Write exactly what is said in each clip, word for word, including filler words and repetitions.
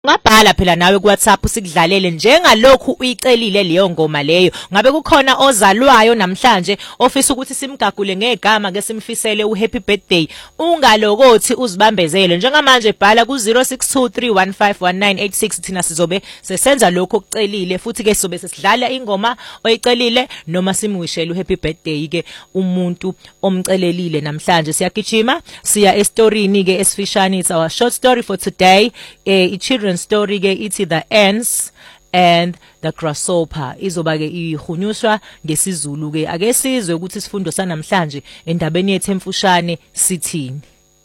Ungabhala phela nawe ku WhatsApp sikudlalele njengalokhu uyicelile leyo ngoma leyo. Ngabe kukhona ozalwayo namhlanje ofisa ukuthi simgagule ngegama ke simfisele u happy birthday. Ungalokothi uzibambezele. Njengamanje bhala ku zero six two three one five one nine eight six thina sizobe sesenza lokho okucelile futhi ke sizobe sesidlala ingoma oyicelile noma simwishele u happy birthday ke umuntu omcelelile namhlanje. Siyagijima siya estoryini ke esifishane. It's our short story for today. Eh, children story ke ithi The Ants and the Grasshopper. Izoba ke ihunyuswa ngesizulu ke. Ake sizwe ukuthi isifundo sanamhlanje endabeni yethu emfushane sithini.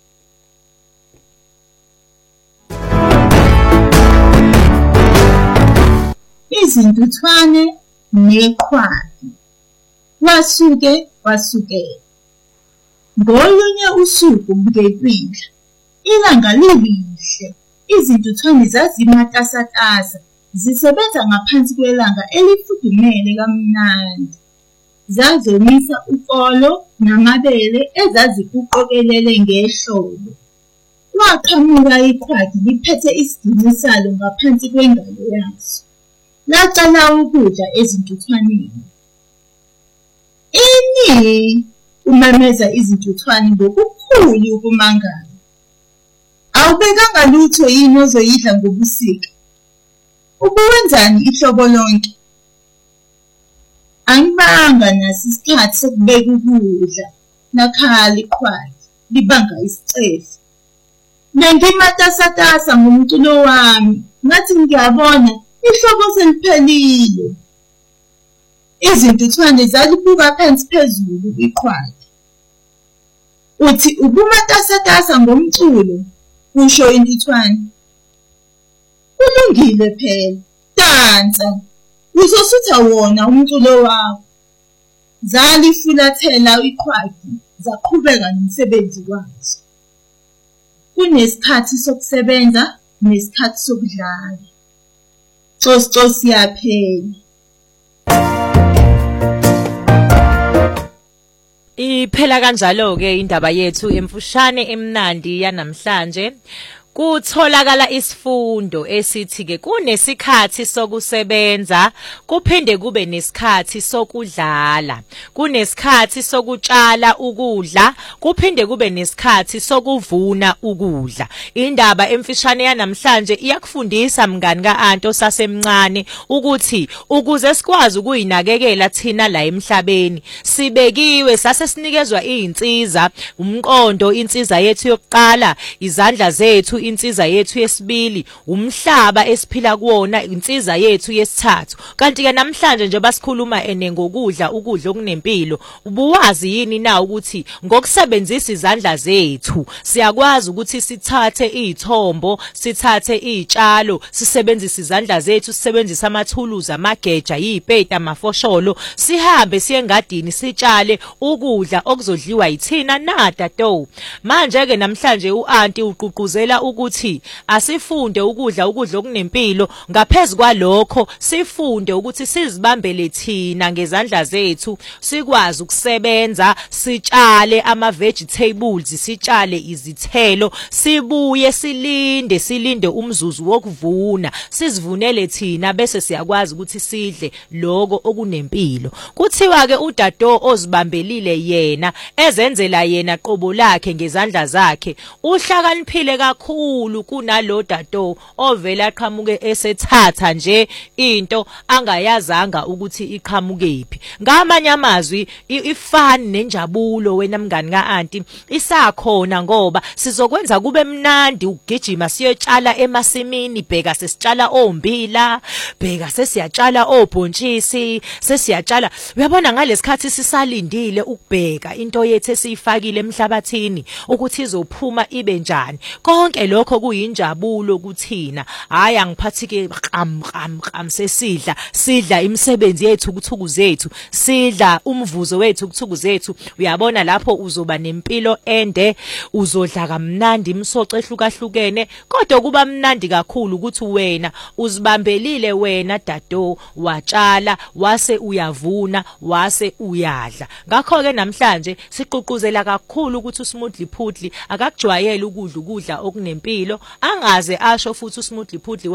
Izintuthwane neqhwaga. Wasuke wasuke. Ngolunye usuku bukekwindla. Ilanga libihle. Izintuthwane zazimatasatasa zisebenza ngaphansi kwelanga elifudumele kamnandi. Zazomisa ukolo namabele ezazikuqokelele ngehlobo. Waqhamuka iqhwaga liphethe isigidi salo ngaphansi kwengalo yaso. Lacala ukudla ezintuthwaneni. Ini umemeza izintuthwane ngokukhulu ukumangala. Awubekanga lutho yini ozoyidla ngobusika? Ubuwenzani ihlobo lonke? Angibanga nasi isikhathi sokubeka ukudla. Nakhala iqhwaga libanga isicefe. Nengimatasatasa ngomculo wami. Ngathi ngiyabona ihlobo seliphelile. Izintuthwane zalibuka phansi phezulu iqhwaga. Uthi ubumatasatasa ngomculo. Usho intuthwane. Kulungile phela. Dansa. Uzosutha wona umculo wakho. Zalifulathela iqhwaga zaqhubeka nomsebenzi wazo. Kunesikhathi sokusebenza nesikhathi sokudlala. Cosi yaphela. Iphela kanjalo ke indaba yethu emfushane emnandi yanamhlanje. Kutholakala isifundo esithi ke kunesikhathi sokusebenza kuphinde kube nesikhathi sokudlala. Kunesikhathi sokutshala ukudla kuphinde kube nesikhathi sokuvuna ukudla. Indaba emfishane yanamhlanje iyakufundisa mngani kaAnto sasemncane ukuthi ukuze sikwazi ukuyinakekela thina la emhlabeni sibekiwe sase sinikezwa izinsiza umqondo insiza yethu yokuqala izandla zethu insiza yethu yesibili umhlaba esiphila kuwona insiza yethu yesithathu. Kanti ke namhlanje nje basikhuluma ene ngokudla ukudla okunempilo. Ubuwazi yini na ukuthi ngokusebenzisa izandla zethu siyakwazi ukuthi sithathe izithombo sithathe izitshalo sisebenzisa izandla zethu sisebenzisa amathuluzi amageja yipeta amafosholo sihambe siye engadini sitshale ukudla okuzodliwa yithina nada do. Manje ke namhlanje uAnti uqhuquzela ukuthi asifunde ukudla ukudla okunempilo ngaphezulu kwalokho sifunde ukuthi sizibambele thina ngezandla zethu sikwazi ukusebenza sitshale ama vegetables sitshale izithelo sibuye silinde silinde umzuzu wokuvuna sizivunele thina bese siyakwazi ukuthi sidle lokho okunempilo. Kuthiwa ke udado ozibambelile yena ezenzela yena qobo lakhe ngezandla zakhe uhlakaniphile kakhulu kunalo dado ovela aqhamuke esethatha nje into angayazanga ukuthi iqhamukephi. Ngamanye amazwi ifani nenjabulo wena mngani kaAnti isakhona ngoba sizokwenza kube mnandi ukugijima siyotshala emasimini. Bheka sesitshala ombila, bheka sesiyatshala obhontshisi, sesiyatshala. Uyabona ngalesikhathi sisalindile ukubheka into yethu esiyifakile emhlabathini ukuthi izophuma ibe njani. Konke lokho kuyinjabulo kuthina. Hayi angiphathike qam qam qam sesidla sidla imisebenzi yethu ukuthuku zethu sidla umvuzo wethu ukuthuku zethu. Uyabona lapho uzoba nempilo ende uzodla kamnandi imisoco ehlukahlukene kodwa kuba mnandi kakhulu ukuthi wena uzibambelile wena dado watshala wase uyavuna wase uyadla. Ngakho ke namhlanje siqhuquzela kakhulu ukuthi uSmoothly Phudli akakujwayele ukudla ukudla okune nempilo, angaze asho futhi uSmoothly Phudli